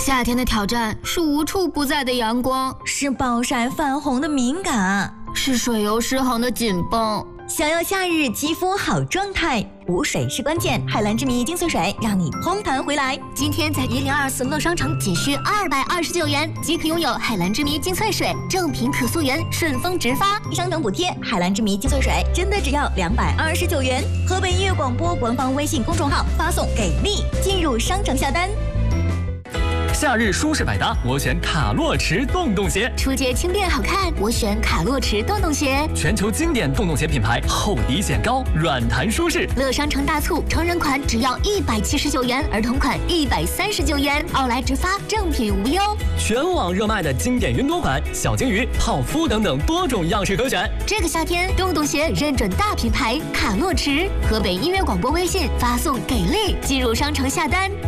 夏天的挑战是无处不在的阳光， 是暴晒泛红的敏感， 是水油失衡的紧绷。 想要夏日肌肤好状态，补水是关键。海蓝之谜精粹水让你嘭弹回来。 今天在1024乐商城仅需229元即可拥有海蓝之谜精粹水，正品可溯源，顺丰直发， 商城补贴。海蓝之谜精粹水真的只要229元。河北音乐广播官方微信公众号发送给力进入商城下单。 夏日舒适百搭，我选卡洛驰洞洞鞋。 出街轻便好看，我选卡洛驰洞洞鞋。 全球经典洞洞鞋品牌，厚底显高，软弹舒适。 乐商城大促，成人款只要179元，儿童款139元，奥莱直发，正品无忧。 全网热卖的经典云朵款、小金鱼、泡芙等等多种样式可选。 这个夏天，洞洞鞋认准大品牌卡洛驰。河北音乐广播微信发送给力进入商城下单。